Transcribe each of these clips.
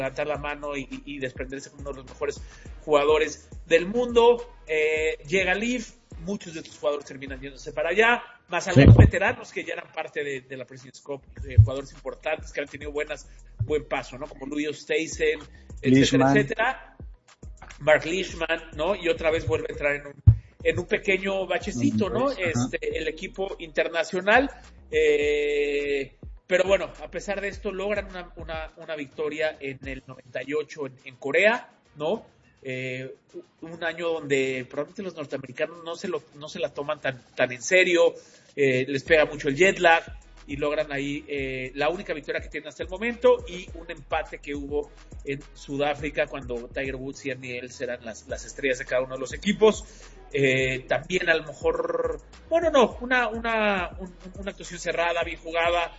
levantar la mano y desprenderse como uno de los mejores jugadores del mundo. Llega Leaf, muchos de estos jugadores terminan yéndose para allá, más algunos veteranos que ya eran parte de la President's Cup, jugadores importantes que han tenido buen paso, ¿no? Como Louis Oosthuizen, etcétera. Mark Leishman, ¿no? Y otra vez vuelve a entrar en un pequeño bachecito, ¿no? El equipo internacional. Pero bueno, a pesar de esto, logran una victoria en el 98 en Corea, ¿no? Un año donde probablemente los norteamericanos no se la toman tan en serio, les pega mucho el jet lag y logran ahí la única victoria que tienen hasta el momento y un empate que hubo en Sudáfrica cuando Tiger Woods y Ernie Els eran las estrellas de cada uno de los equipos. También a lo mejor, una actuación cerrada, bien jugada,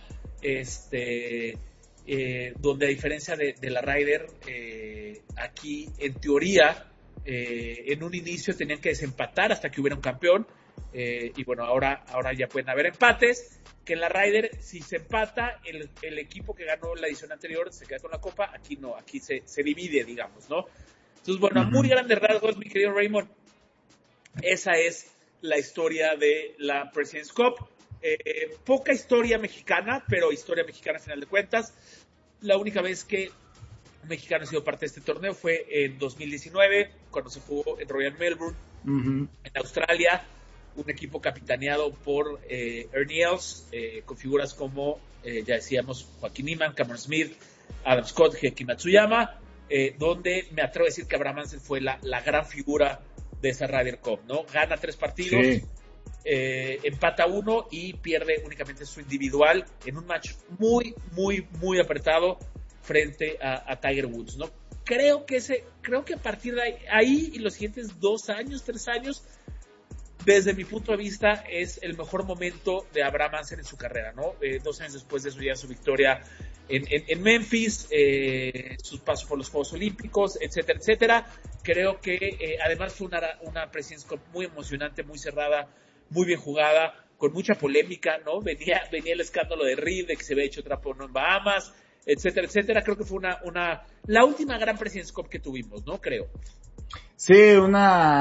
donde a diferencia de la Ryder, aquí en teoría en un inicio tenían que desempatar hasta que hubiera un campeón, y bueno, ahora ya pueden haber empates, que en la Ryder si se empata el equipo que ganó la edición anterior se queda con la copa, aquí no, aquí se divide, digamos, ¿no? Entonces bueno, a muy grandes rasgos, mi querido Raymond, esa es la historia de la President's Cup. Poca historia mexicana, pero historia mexicana a final de cuentas. La única vez que un mexicano ha sido parte de este torneo fue en 2019, cuando se jugó en Royal Melbourne, en Australia, un equipo capitaneado por Ernie Els, con figuras como, ya decíamos, Joaquín Niemann, Cameron Smith, Adam Scott, Heki Matsuyama, donde me atrevo a decir que Abraham Ansel fue la gran figura de esa Ryder Cup, ¿no? Gana 3 partidos, empata 1 y pierde únicamente su individual en un match muy, muy, muy apretado frente a Tiger Woods, ¿no? Creo que a partir de ahí y los siguientes 3 años, desde mi punto de vista, es el mejor momento de Abraham Ansel en su carrera, ¿no? 2 años después de su victoria en Memphis, sus pasos por los Juegos Olímpicos, etcétera, etcétera. Creo que además fue una President's Cup muy emocionante, muy cerrada, muy bien jugada, con mucha polémica, ¿no? Venía el escándalo de Reed, de que se había hecho trapo en Bahamas, etcétera, etcétera. Creo que fue la última gran President's Cup que tuvimos, ¿no? Creo. Sí, un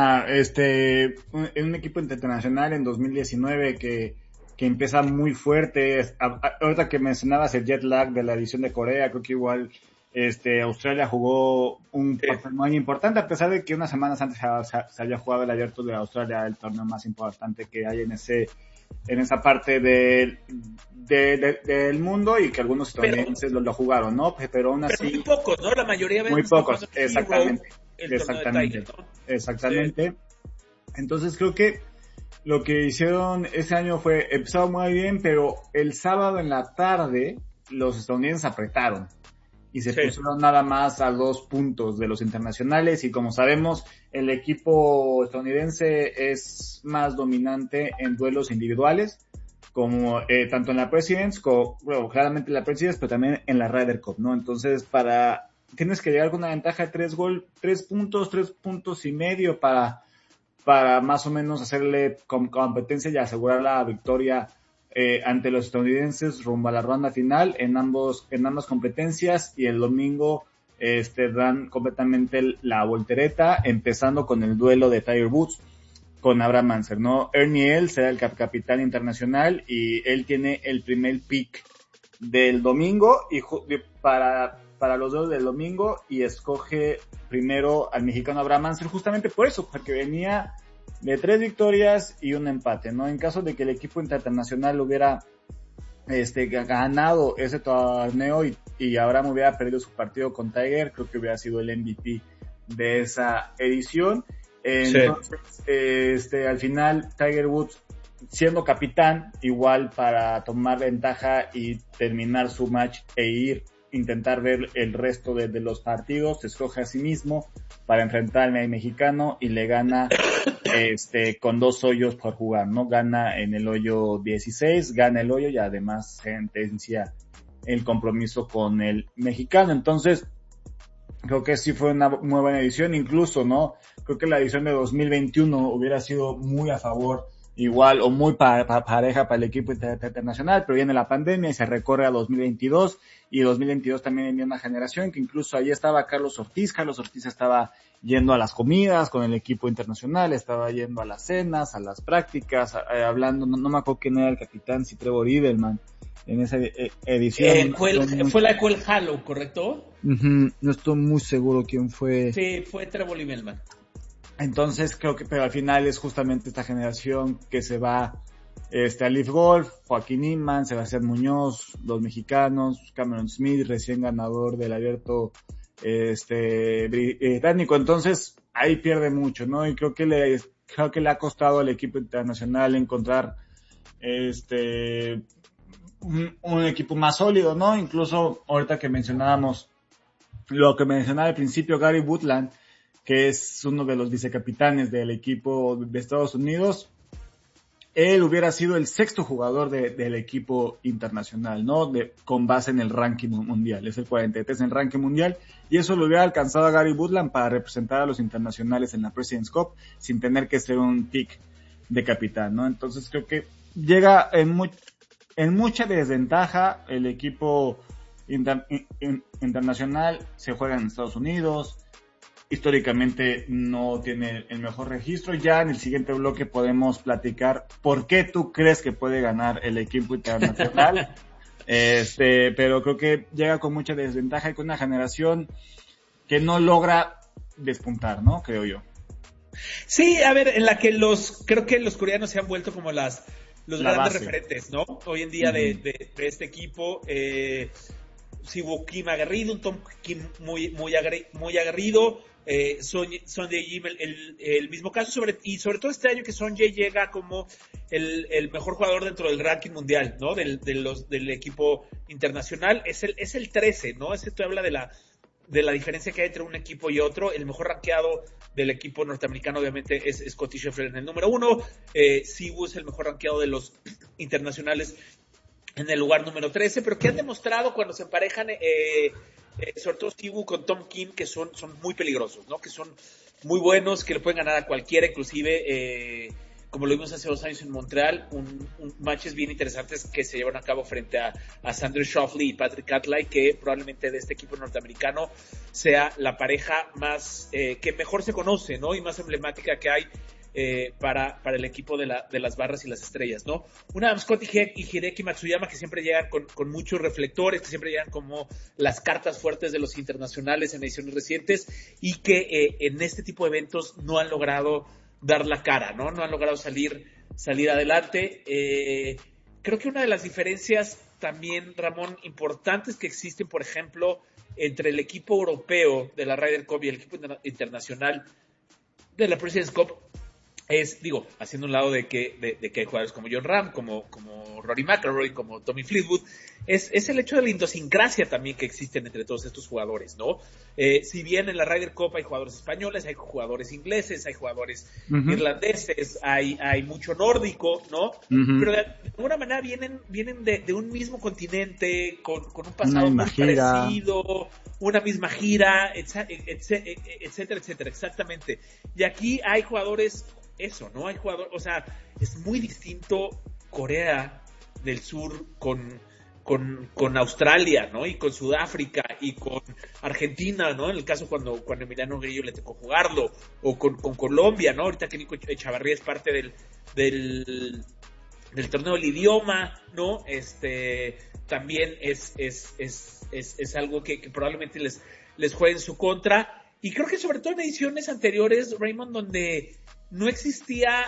equipo internacional en 2019 que empieza muy fuerte. Ahorita que mencionabas el jet lag de la edición de Corea, creo que igual Australia jugó un papel muy importante, a pesar de que unas semanas antes se había jugado el Abierto de Australia, el torneo más importante que hay en esa parte del mundo, y que algunos estadounidenses lo jugaron, ¿no? Pero aún así... Pero muy pocos, ¿no? La mayoría muy pocos, exactamente. Tiger, ¿no? Exactamente. Sí. Entonces creo que lo que hicieron ese año fue, empezaron muy bien, pero el sábado en la tarde los estadounidenses apretaron y se pusieron nada más a 2 puntos de los internacionales, y como sabemos, el equipo estadounidense es más dominante en duelos individuales, como tanto en la President's, claramente en la President's, pero también en la Ryder Cup, ¿no? Entonces tienes que llegar con una ventaja de 3 puntos y medio para más o menos hacerle competencia y asegurar la victoria ante los estadounidenses rumbo a la ronda final en ambas competencias. Y el domingo dan completamente la voltereta, empezando con el duelo de Tiger Woods con Abraham Ansel, ¿no? Ernie Els será el capitán internacional y él tiene el primer pick del domingo y para los dos del domingo, y escoge primero al mexicano Abraham Ansel justamente por eso, porque venía de 3 victorias y un empate, ¿no? En caso de que el equipo internacional hubiera ganado ese torneo y Abraham hubiera perdido su partido con Tiger, creo que hubiera sido el MVP de esa edición. Entonces, al final Tiger Woods, siendo capitán, igual para tomar ventaja y terminar su match intentar ver el resto de los partidos, se escoge a sí mismo para enfrentar al mexicano y le gana con 2 hoyos por jugar, ¿no? Gana en el hoyo 16, gana el hoyo y además sentencia el compromiso con el mexicano. Entonces, creo que sí fue una muy buena edición, incluso, ¿no? Creo que la edición de 2021 hubiera sido muy a favor igual o muy pareja para el equipo internacional, pero viene la pandemia y se recorre a 2022, y 2022 también venía una generación que incluso ahí estaba Carlos Ortiz estaba yendo a las comidas con el equipo internacional, estaba yendo a las cenas, a las prácticas, hablando, no me acuerdo quién era el capitán, si Trevor Idelman, en esa edición. Fue la de Cole Halo, ¿correcto? No estoy muy seguro quién fue. Sí, fue Trevor Idelman. Entonces creo que, pero al final es justamente esta generación que se va a Leaf Golf, Joaquín Imán, Sebastián Muñoz, los mexicanos, Cameron Smith, recién ganador del abierto británico. Entonces ahí pierde mucho, ¿no? Y creo que le ha costado al equipo internacional encontrar un equipo más sólido, ¿no? Incluso ahorita que mencionábamos lo que mencionaba al principio Gary Woodland, que es uno de los vicecapitanes del equipo de Estados Unidos, él hubiera sido el sexto jugador del equipo internacional, ¿no? Con base en el ranking mundial. Es el 43 en el ranking mundial, y eso lo hubiera alcanzado a Gary Woodland para representar a los internacionales en la President's Cup sin tener que ser un pick de capitán, ¿no? Entonces creo que llega en mucha desventaja el equipo internacional. Se juega en Estados Unidos, históricamente no tiene el mejor registro. Ya en el siguiente bloque podemos platicar por qué tú crees que puede ganar el equipo internacional. Pero creo que llega con mucha desventaja y con una generación que no logra despuntar, ¿no? Creo yo. Sí, a ver, en la que creo que los coreanos se han vuelto como los grandes base. Referentes, ¿no? Hoy en día de este equipo, Siwoo Kim aguerrido, un Tom Kim muy aguerrido, Son Jae-im el mismo caso, y sobre todo este año que Son Jae llega como el mejor jugador dentro del ranking mundial, ¿no? Del equipo internacional, es el 13, ¿no? Ese te habla de la diferencia que hay entre un equipo y otro. El mejor rankeado del equipo norteamericano obviamente es Scottie Scheffler en el número 1, Siwoo es el mejor rankeado de los internacionales en el lugar número 13, pero que han demostrado cuando se emparejan, sobre todo Siwoo con Tom Kim, que son muy peligrosos, ¿no? Que son muy buenos, que le pueden ganar a cualquiera, inclusive, como lo vimos hace 2 años en Montreal, matches bien interesantes que se llevan a cabo frente a Xander Schauffele y Patrick Cantlay, que probablemente de este equipo norteamericano sea la pareja más que mejor se conoce, ¿no? Y más emblemática que hay para el equipo de las barras y las estrellas, ¿no? Una Scott y Hideki Matsuyama, que siempre llegan con muchos reflectores, que siempre llegan como las cartas fuertes de los internacionales en ediciones recientes, y que en este tipo de eventos no han logrado dar la cara, ¿no? No han logrado salir adelante. Creo que una de las diferencias también, Ramón, importantes que existen, por ejemplo, entre el equipo europeo de la Ryder Cup y el equipo internacional de la President's Cup, haciendo un lado de que hay jugadores como Jon Rahm, como Rory McIlroy, como Tommy Fleetwood, es el hecho de la idiosincrasia también que existen entre todos estos jugadores, ¿no? Si bien en la Ryder Cup hay jugadores españoles, hay jugadores ingleses, hay jugadores irlandeses, hay mucho nórdico, ¿no? Pero de alguna manera vienen de un mismo continente, con un pasado muy parecido, una misma gira, etcétera, exactamente. Y aquí hay jugadores, ¿no? Hay jugadores, o sea, es muy distinto Corea del Sur con Australia, ¿no? Y con Sudáfrica y con Argentina, ¿no? En el caso cuando Emiliano Grillo le tocó jugarlo, o con Colombia, ¿no? Ahorita que Nico Echavarría es parte del torneo del idioma, ¿no? También es algo que probablemente les juegue en su contra. Y creo que sobre todo en ediciones anteriores, Raymond, donde no existía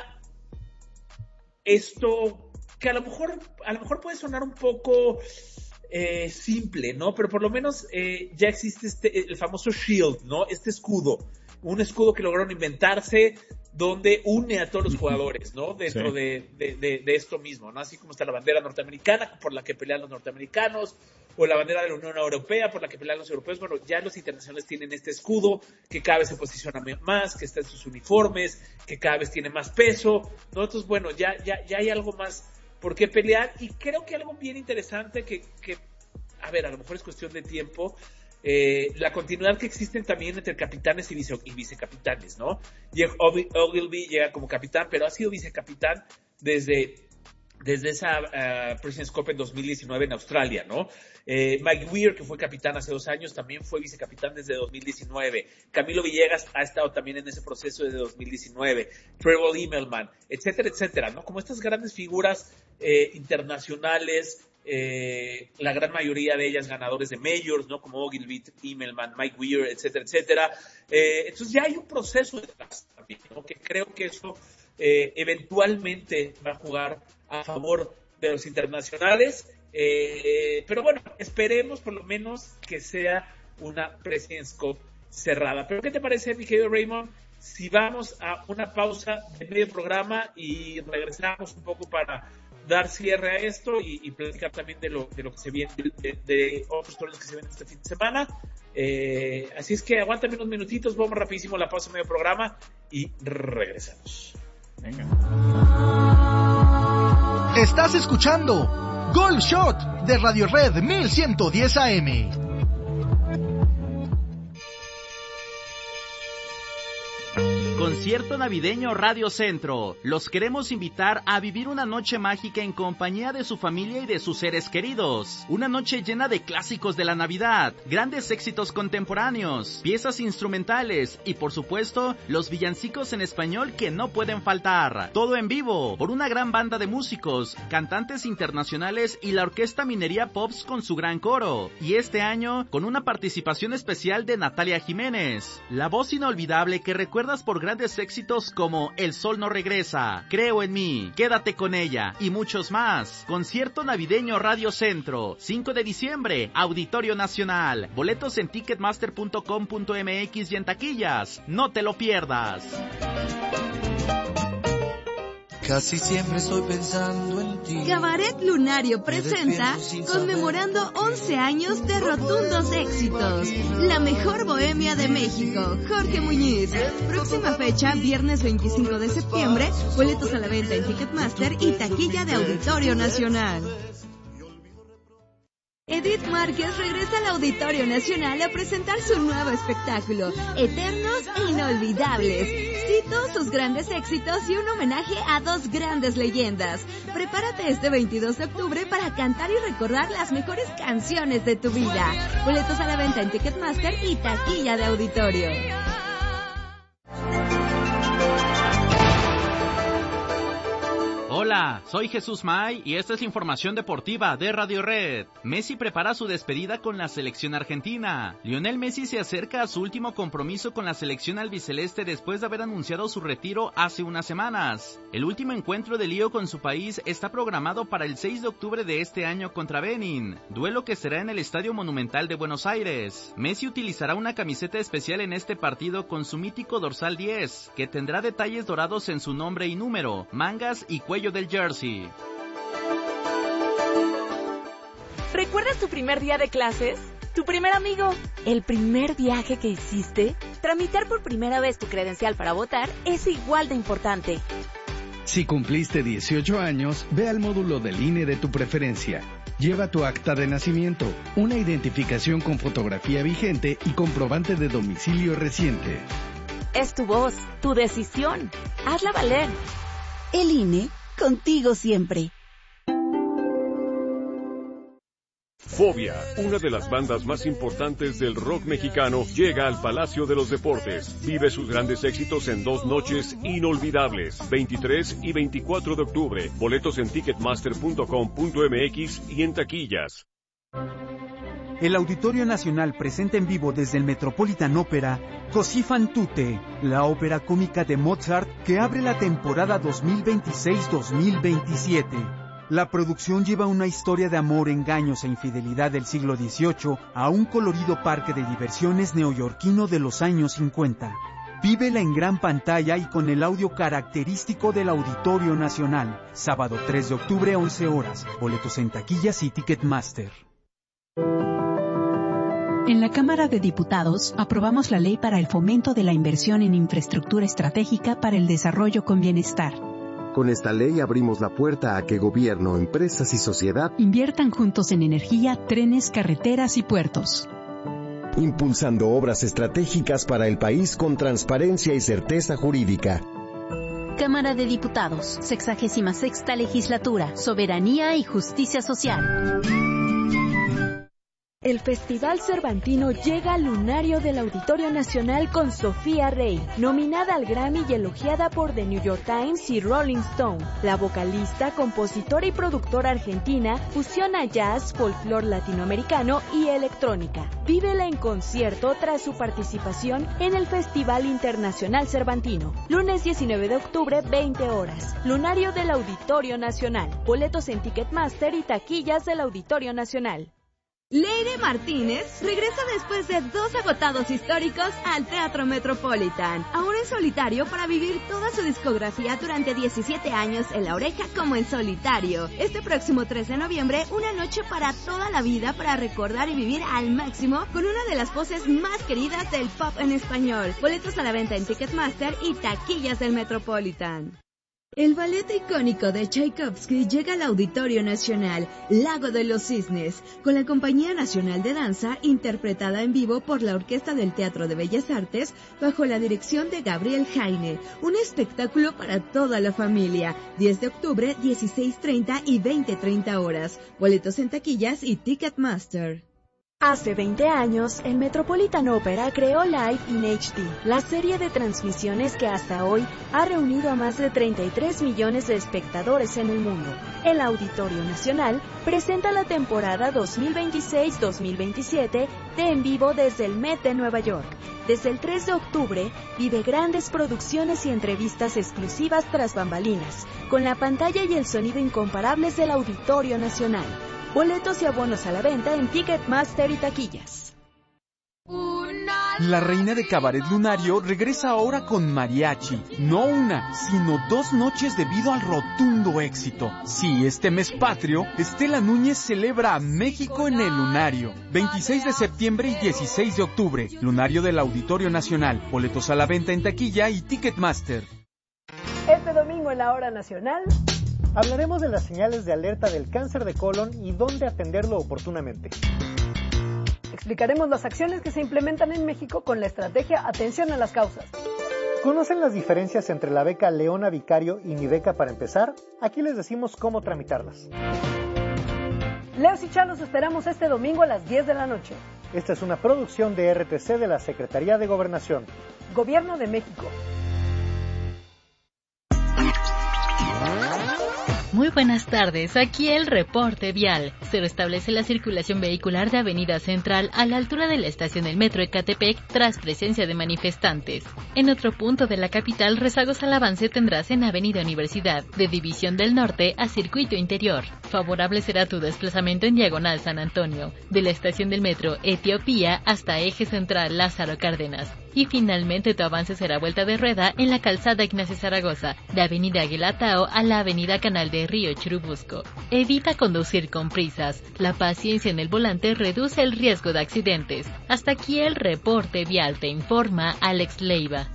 esto, que a lo mejor puede sonar un poco simple, ¿no? Pero por lo menos ya existe el famoso shield, ¿no? Este escudo, un escudo que lograron inventarse, donde une a todos los jugadores, ¿no? Dentro de esto mismo, ¿no? Así como está la bandera norteamericana por la que pelean los norteamericanos, o la bandera de la Unión Europea por la que pelean los europeos. Bueno, ya los internacionales tienen este escudo que cada vez se posiciona más, que está en sus uniformes, que cada vez tiene más peso, ¿no? Entonces, bueno, ya hay algo más por qué pelear, y creo que algo bien interesante que a ver, a lo mejor es cuestión de tiempo, la continuidad que existen también entre capitanes y vicecapitanes, ¿no? Jeff Ogilvy llega como capitán, pero ha sido vicecapitán desde esa President's Cup en 2019 en Australia, ¿no? Mike Weir, que fue capitán hace 2 años, también fue vicecapitán desde 2019. Camilo Villegas ha estado también en ese proceso desde 2019. Trevor Immelman, etcétera, etcétera, ¿no? Como estas grandes figuras internacionales, la gran mayoría de ellas ganadores de majors, ¿no? Como Ogilvy, Immelman, Mike Weir, etcétera, etcétera. Entonces ya hay un proceso detrás también, ¿no? Que creo que eso eventualmente va a jugar a favor de los internacionales, pero bueno, esperemos por lo menos que sea una President's Cup cerrada. Pero ¿qué te parece, mi querido Raymond, si vamos a una pausa de medio programa y regresamos un poco para dar cierre a esto y platicar también de lo que se viene, de otros torneos que se vienen este fin de semana? Así es que aguántame unos minutitos, vamos rapidísimo a la pausa de medio programa y regresamos. Venga. Estás escuchando Gold Shot de Radio Red 1110 AM. Concierto navideño Radio Centro. Los queremos invitar a vivir una noche mágica en compañía de su familia y de sus seres queridos. Una noche llena de clásicos de la Navidad, grandes éxitos contemporáneos, piezas instrumentales y por supuesto los villancicos en español que no pueden faltar. Todo en vivo por una gran banda de músicos, cantantes internacionales y la Orquesta Minería Pops con su gran coro. Y este año con una participación especial de Natalia Jiménez, la voz inolvidable que recuerdas por grandes éxitos como El Sol No Regresa, Creo en Mí, Quédate con Ella y muchos más. Concierto navideño Radio Centro, 5 de diciembre, Auditorio Nacional. Boletos en ticketmaster.com.mx y en taquillas. No te lo pierdas. Casi siempre estoy pensando en ti. Cabaret Lunario presenta, conmemorando 11 años de rotundos éxitos, la mejor bohemia de México, Jorge Muñiz. Próxima fecha, viernes 25 de septiembre, boletos a la venta en Ticketmaster y taquilla de Auditorio Nacional. Edith Márquez regresa al Auditorio Nacional a presentar su nuevo espectáculo, Eternos e Inolvidables. Cito sus grandes éxitos y un homenaje a 2 grandes leyendas. Prepárate este 22 de octubre para cantar y recordar las mejores canciones de tu vida. Boletos a la venta en Ticketmaster y taquilla de Auditorio. Hola, soy Jesús May y esta es la información deportiva de Radio Red. Messi prepara su despedida con la selección argentina. Lionel Messi se acerca a su último compromiso con la selección albiceleste después de haber anunciado su retiro hace unas semanas. El último encuentro de Lío con su país está programado para el 6 de octubre de este año contra Benin, duelo que será en el Estadio Monumental de Buenos Aires. Messi utilizará una camiseta especial en este partido con su mítico dorsal 10, que tendrá detalles dorados en su nombre y número, mangas y cuello del jersey. ¿Recuerdas tu primer día de clases? ¿Tu primer amigo? ¿El primer viaje que hiciste? Tramitar por primera vez tu credencial para votar es igual de importante. Si cumpliste 18 años, ve al módulo del INE de tu preferencia. Lleva tu acta de nacimiento, una identificación con fotografía vigente y comprobante de domicilio reciente. Es tu voz, tu decisión. Hazla valer. El INE, contigo siempre. Fobia, una de las bandas más importantes del rock mexicano, llega al Palacio de los Deportes. Vive sus grandes éxitos en 2 noches inolvidables, 23 y 24 de octubre. Boletos en ticketmaster.com.mx y en taquillas. El Auditorio Nacional presenta en vivo desde el Metropolitan Opera Così fan tutte, la ópera cómica de Mozart que abre la temporada 2026-2027. La producción lleva una historia de amor, engaños e infidelidad del siglo XVIII a un colorido parque de diversiones neoyorquino de los años 50. Vívela en gran pantalla y con el audio característico del Auditorio Nacional. Sábado 3 de octubre, 11 horas. Boletos en taquillas y Ticketmaster. En la Cámara de Diputados, aprobamos la Ley para el Fomento de la Inversión en Infraestructura Estratégica para el Desarrollo con Bienestar. Con esta ley abrimos la puerta a que gobierno, empresas y sociedad inviertan juntos en energía, trenes, carreteras y puertos. Impulsando obras estratégicas para el país con transparencia y certeza jurídica. Cámara de Diputados, 66ª Legislatura, Soberanía y Justicia Social. El Festival Cervantino llega al lunario del Auditorio Nacional con Sofía Rey, nominada al Grammy y elogiada por The New York Times y Rolling Stone. La vocalista, compositora y productora argentina fusiona jazz, folclore latinoamericano y electrónica. Vívela en concierto tras su participación en el Festival Internacional Cervantino. Lunes 19 de octubre, 20 horas. Lunario del Auditorio Nacional. Boletos en Ticketmaster y taquillas del Auditorio Nacional. Leire Martínez regresa después de 2 agotados históricos al Teatro Metropolitan, ahora en solitario para vivir toda su discografía durante 17 años en La Oreja como en solitario. Este próximo 3 de noviembre, una noche para toda la vida para recordar y vivir al máximo con una de las voces más queridas del pop en español. Boletos a la venta en Ticketmaster y taquillas del Metropolitan. El ballet icónico de Tchaikovsky llega al Auditorio Nacional, Lago de los Cisnes, con la Compañía Nacional de Danza, interpretada en vivo por la Orquesta del Teatro de Bellas Artes, bajo la dirección de Gabriel Jaine. Un espectáculo para toda la familia. 10 de octubre, 16:30 y 20:30 horas. Boletos en taquillas y Ticketmaster. Hace 20 años, el Metropolitan Opera creó Live in HD, la serie de transmisiones que hasta hoy ha reunido a más de 33 millones de espectadores en el mundo. El Auditorio Nacional presenta la temporada 2026-2027 de En Vivo desde el Met de Nueva York. Desde el 3 de octubre, vive grandes producciones y entrevistas exclusivas tras bambalinas, con la pantalla y el sonido incomparables del Auditorio Nacional. Boletos y abonos a la venta en Ticketmaster y taquillas. La reina de Cabaret Lunario regresa ahora con mariachi. No una, sino 2 noches debido al rotundo éxito. Sí, este mes patrio, Estela Núñez celebra a México en el Lunario. 26 de septiembre y 16 de octubre. Lunario del Auditorio Nacional. Boletos a la venta en taquilla y Ticketmaster. Este domingo en la Hora Nacional hablaremos de las señales de alerta del cáncer de colon y dónde atenderlo oportunamente. Explicaremos las acciones que se implementan en México con la estrategia Atención a las Causas. ¿Conocen las diferencias entre la beca Leona Vicario y Mi Beca para Empezar? Aquí les decimos cómo tramitarlas. Leos y Chá los esperamos este domingo a las 10 de la noche. Esta es una producción de RTC de la Secretaría de Gobernación. Gobierno de México. Muy buenas tardes, aquí el reporte vial. Se restablece la circulación vehicular de Avenida Central a la altura de la estación del Metro Ecatepec tras presencia de manifestantes. En otro punto de la capital, rezagos al avance tendrás en Avenida Universidad, de División del Norte a Circuito Interior. Favorable será tu desplazamiento en Diagonal San Antonio, de la estación del Metro Etiopía hasta Eje Central Lázaro Cárdenas. Y finalmente tu avance será vuelta de rueda en la calzada Ignacio Zaragoza, de Avenida Aguilatao a la Avenida Canal de Río Churubusco. Evita conducir con prisas. La paciencia en el volante reduce el riesgo de accidentes. Hasta aquí el reporte vial, te informa Alex Leiva.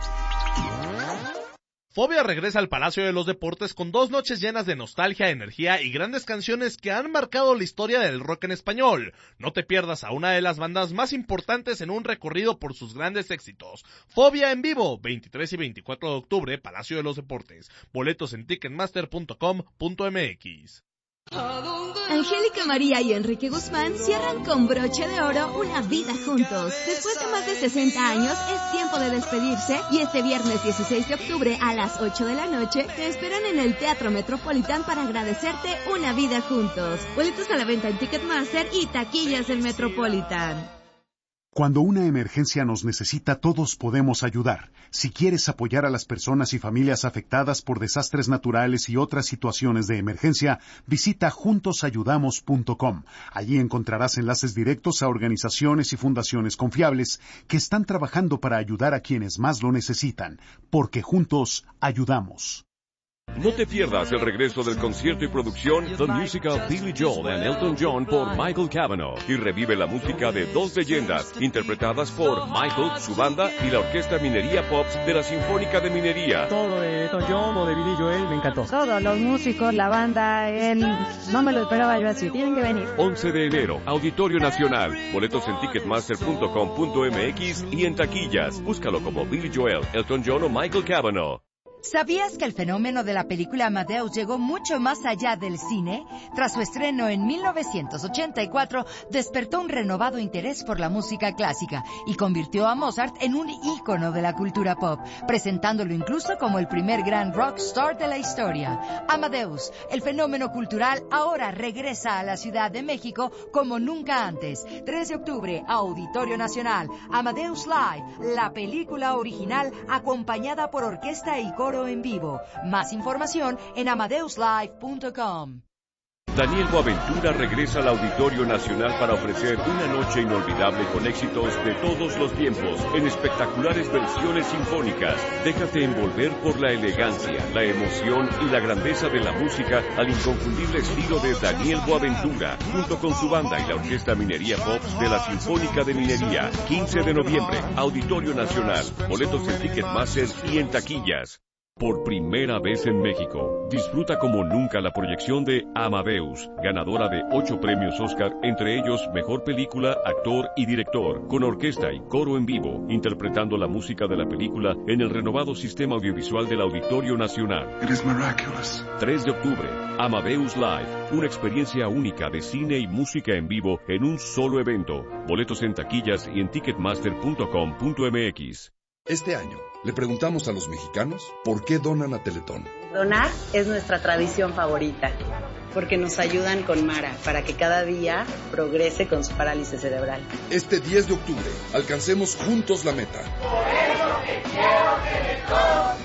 Fobia regresa al Palacio de los Deportes con 2 noches llenas de nostalgia, energía y grandes canciones que han marcado la historia del rock en español. No te pierdas a una de las bandas más importantes en un recorrido por sus grandes éxitos. Fobia en vivo, 23 y 24 de octubre, Palacio de los Deportes. Boletos en ticketmaster.com.mx. Angélica María y Enrique Guzmán cierran con broche de oro una vida juntos. Después de más de 60 años, es tiempo de despedirse y este viernes 16 de octubre a las 8 de la noche te esperan en el Teatro Metropolitan para agradecerte una vida juntos. Boletos a la venta en Ticketmaster y taquillas del Metropolitan. Cuando una emergencia nos necesita, todos podemos ayudar. Si quieres apoyar a las personas y familias afectadas por desastres naturales y otras situaciones de emergencia, visita juntosayudamos.com. Allí encontrarás enlaces directos a organizaciones y fundaciones confiables que están trabajando para ayudar a quienes más lo necesitan, porque juntos ayudamos. No te pierdas el regreso del concierto y producción The Musical Billy Joel and Elton John por Michael Cavanaugh y revive la música de 2 leyendas interpretadas por Michael, su banda y la Orquesta Minería Pops de la Sinfónica de Minería. Todo de Elton John o de Billy Joel me encantó. Todos los músicos, la banda, no me lo esperaba yo así, tienen que venir. 11 de enero, Auditorio Nacional. Boletos en ticketmaster.com.mx y en taquillas. Búscalo como Billy Joel, Elton John o Michael Cavanaugh. ¿Sabías que el fenómeno de la película Amadeus llegó mucho más allá del cine? Tras su estreno en 1984, despertó un renovado interés por la música clásica y convirtió a Mozart en un ícono de la cultura pop, presentándolo incluso como el primer gran rockstar de la historia. Amadeus, el fenómeno cultural, ahora regresa a la Ciudad de México como nunca antes. 3 de octubre, Auditorio Nacional, Amadeus Live, la película original acompañada por orquesta y coro en vivo. Más información en amadeuslive.com. Daniel Boaventura regresa al Auditorio Nacional para ofrecer una noche inolvidable con éxitos de todos los tiempos, en espectaculares versiones sinfónicas. Déjate envolver por la elegancia, la emoción y la grandeza de la música al inconfundible estilo de Daniel Boaventura, junto con su banda y la Orquesta Minería Pop de la Sinfónica de Minería. 15 de noviembre, Auditorio Nacional. Boletos en Ticketmaster y en taquillas. Por primera vez en México, disfruta como nunca la proyección de Amadeus, ganadora de 8 premios Oscar, entre ellos Mejor Película, Actor y Director, con orquesta y coro en vivo, interpretando la música de la película en el renovado sistema audiovisual del Auditorio Nacional. 3 de octubre, Amadeus Live, una experiencia única de cine y música en vivo en un solo evento. Boletos en taquillas y en ticketmaster.com.mx. Este año, le preguntamos a los mexicanos por qué donan a Teletón. Donar es nuestra tradición favorita, porque nos ayudan con Mara para que cada día progrese con su parálisis cerebral. Este 10 de octubre, alcancemos juntos la meta. Por eso te quiero, Teletón.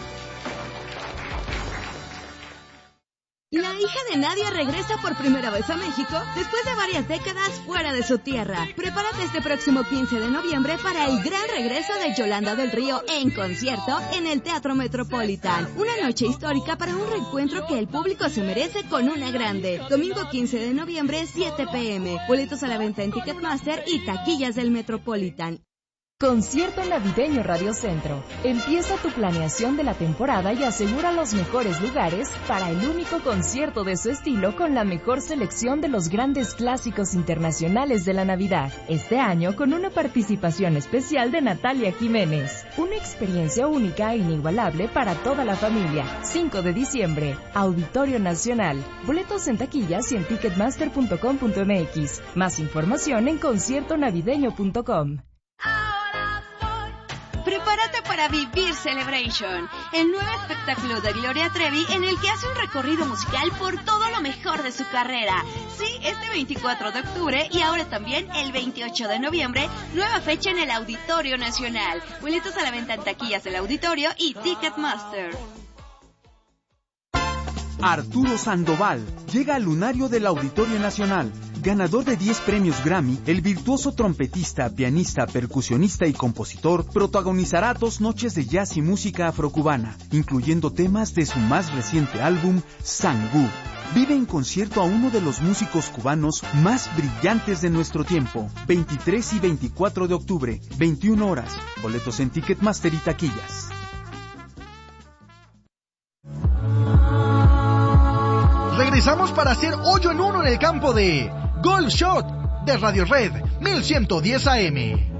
La hija de Nadia regresa por primera vez a México después de varias décadas fuera de su tierra. Prepárate este próximo 15 de noviembre para el gran regreso de Yolanda del Río en concierto en el Teatro Metropolitan. Una noche histórica para un reencuentro que el público se merece con una grande. Domingo 15 de noviembre, 7 p.m. Boletos a la venta en Ticketmaster y taquillas del Metropolitan. Concierto navideño Radio Centro. Empieza tu planeación de la temporada y asegura los mejores lugares para el único concierto de su estilo con la mejor selección de los grandes clásicos internacionales de la Navidad. Este año con una participación especial de Natalia Jiménez. Una experiencia única e inigualable para toda la familia. 5 de diciembre, Auditorio Nacional. Boletos en taquillas y en ticketmaster.com.mx. Más información en conciertonavideño.com. Prepárate para vivir Celebration, el nuevo espectáculo de Gloria Trevi en el que hace un recorrido musical por todo lo mejor de su carrera. Sí, este 24 de octubre y ahora también el 28 de noviembre, nueva fecha en el Auditorio Nacional. Boletos a la venta en taquillas del Auditorio y Ticketmaster. Arturo Sandoval llega al lunario del Auditorio Nacional. Ganador de 10 premios Grammy, el virtuoso trompetista, pianista, percusionista y compositor protagonizará 2 noches de jazz y música afrocubana, incluyendo temas de su más reciente álbum, Sangú. Vive en concierto a uno de los músicos cubanos más brillantes de nuestro tiempo. 23 y 24 de octubre, 21 horas. Boletos en Ticketmaster y taquillas. Regresamos para hacer hoyo en uno en el campo de Golf Shot de Radio Red 1110 AM.